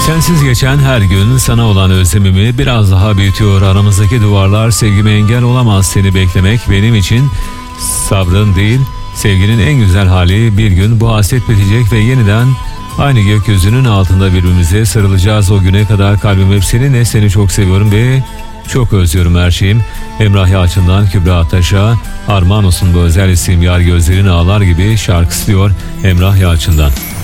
Sensiz geçen her gün sana olan özlemimi biraz daha büyütüyor. Aramızdaki duvarlar sevgime engel olamaz. Seni beklemek benim için sabrın değil, sevginin en güzel hali. Bir gün bu hasret bitecek ve yeniden aynı gökyüzünün altında birbirimize sarılacağız. O güne kadar kalbim hep seninle, seni çok seviyorum ve çok özlüyorum her şeyim. Emrah Yalçın'dan Kübra Ataş'a armağan olsun bu özel isim. Yar gözlerin ağlar gibi şarkısı diyor Emrah Yalçın'dan.